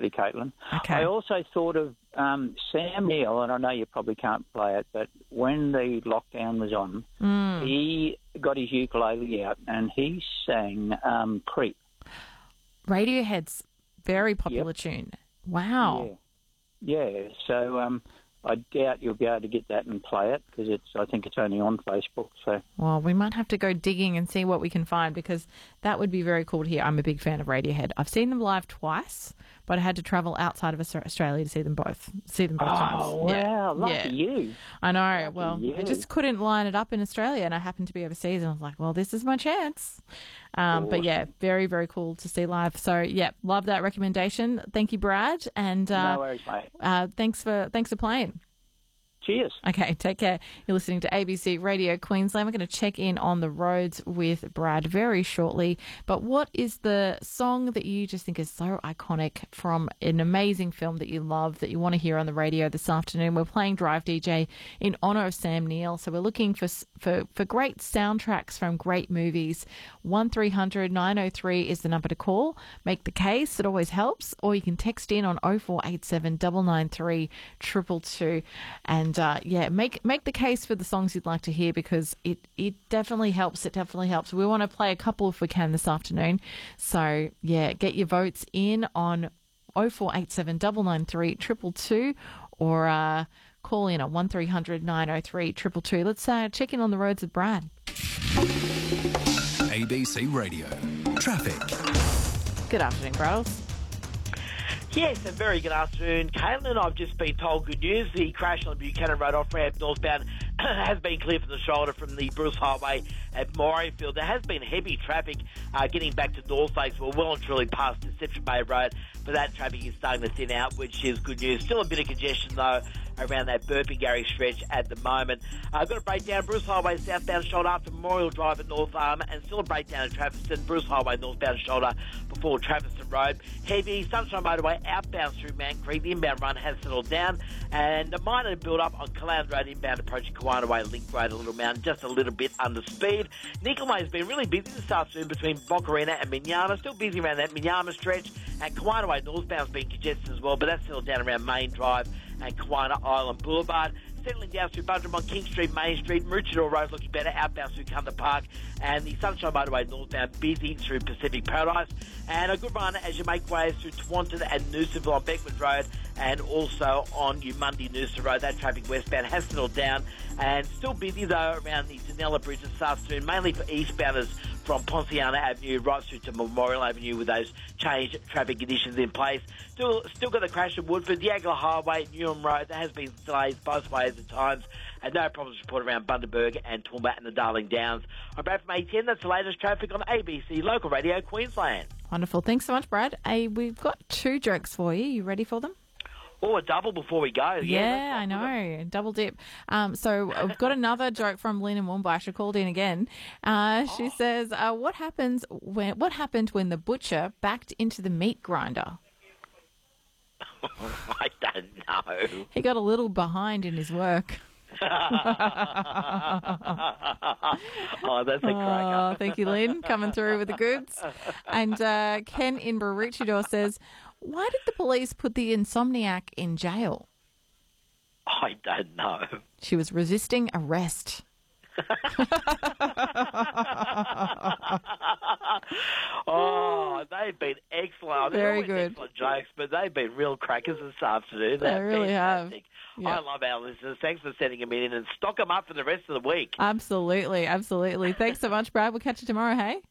absolutely, Caitlin. Okay. I also thought of Sam Neill, and I know you probably can't play it, but when the lockdown was on, he got his ukulele out and he sang Creep. Radiohead's very popular tune. Wow. Yeah. So I doubt you'll be able to get that and play it because I think it's only on Facebook. So. Well, we might have to go digging and see what we can find because that would be very cool to hear. I'm a big fan of Radiohead. I've seen them live twice, but I had to travel outside of Australia to see them both. Times. Oh, wow. Lucky you. I know. Lucky I just couldn't line it up in Australia and I happened to be overseas and I was like, well, this is my chance. But yeah, very, very cool to see live. So yeah, love that recommendation. Thank you, Brad. And no worries, mate. Thanks for playing. Cheers. Okay, take care. You're listening to ABC Radio Queensland. We're going to check in on the roads with Brad very shortly. But what is the song that you just think is so iconic from an amazing film that you love, that you want to hear on the radio this afternoon? We're playing Drive DJ in honour of Sam Neill. So we're looking for great soundtracks from great movies. 1300 903 is the number to call. Make the case. It always helps. Or you can text in on 0487 993 222 and make the case for the songs you'd like to hear because it definitely helps. It definitely helps. We want to play a couple if we can this afternoon. So, yeah, get your votes in on 0487 993 222 or call in on 1300 903 222. Let's check in on the roads with Brad. ABC Radio. Traffic. Good afternoon, Brad. Yes, a very good afternoon. Caitlin and I've just been told good news. The crash on Buchanan Road off-ramp northbound has been cleared from the shoulder from the Bruce Highway at Morayfield. There has been heavy traffic getting back to North Lakes. We're well and truly past Deception Bay Road, but that traffic is starting to thin out, which is good news. Still a bit of congestion, though, around that Burpengary stretch at the moment. I've got a breakdown, Bruce Highway southbound shoulder after Memorial Drive at North Arm, and still a breakdown at Traviston, Bruce Highway northbound shoulder before Traviston Road. Heavy Sunshine Motorway outbound through Mount Creek. The inbound run has settled down, and a minor build-up on Calan Road inbound approaching Kawana Way, Link Road, a Little Mountain, just a little bit under speed. Nicolay has been really busy this afternoon between Bocarina and Minyama, still busy around that Minyama stretch, and Kawana Way northbound's been congested as well, but that's settled down around Main Drive and Kawana Island Boulevard. Settling down through Bundram on King Street, Main Street, Maroochydore Road looking better, outbound through Cunda Park, and the Sunshine Motorway northbound busy through Pacific Paradise. And a good run as you make ways through Taunton and Noosaville on Beckwood Road, and also on Umundi Noosa Road. That traffic westbound has settled down, and still busy though around the Danella Bridge this afternoon, mainly for eastbounders from Ponciana Avenue right through to Memorial Avenue with those changed traffic conditions in place. Still got the crash at Woodford, the Diagla Highway, Newham Road. There has been delays both ways at times, and no problems reported around Bundaberg and Toowoomba and the Darling Downs. I'm Brad from A10. That's the latest traffic on ABC Local Radio Queensland. Wonderful. Thanks so much, Brad. We've got 2 jokes for you. You ready for them? Oh, a double before we go. Yeah, I know. Double dip. So I've got another joke from Lynn in Woomba. She called in again. She says, what happened when the butcher backed into the meat grinder? I don't know. He got a little behind in his work. Oh, that's a cracker. Thank you, Lynn, coming through with the goods. And Ken in Maroochydore says, why did the police put the insomniac in jail? I don't know. She was resisting arrest. Oh, they've been excellent. Very good. Excellent jokes, but they've been real crackers this afternoon. They really fantastic. have. Yep. I love our listeners. Thanks for sending them in and stock them up for the rest of the week. Absolutely, absolutely. Thanks so much, Brad. We'll catch you tomorrow, hey?